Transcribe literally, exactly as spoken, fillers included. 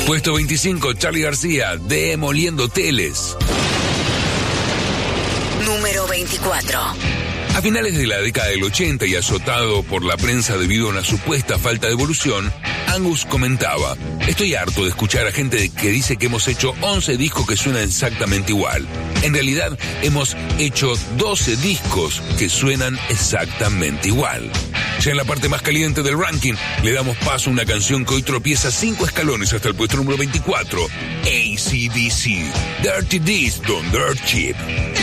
Puesto veinticinco, Charly García, Demoliendo Hoteles. Número veinticuatro. A finales de la década del ochenta y azotado por la prensa debido a una supuesta falta de evolución, Angus comentaba: estoy harto de escuchar a gente que dice que hemos hecho once discos que suenan exactamente igual. En realidad, hemos hecho doce discos que suenan exactamente igual. Ya en la parte más caliente del ranking, le damos paso a una canción que hoy tropieza cinco escalones hasta el puesto número veinticuatro. A C D C, Dirty Deeds Don't Dirt Cheap.